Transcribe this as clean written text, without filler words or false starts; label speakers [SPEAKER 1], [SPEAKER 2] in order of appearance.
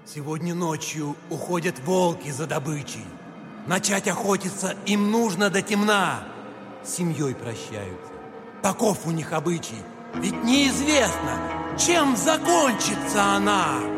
[SPEAKER 1] Сегодня ночью уходят волки за добычей. Начать охотиться им нужно до темна. С семьей прощаются. Таков у них обычай. Ведь неизвестно, чем закончится она.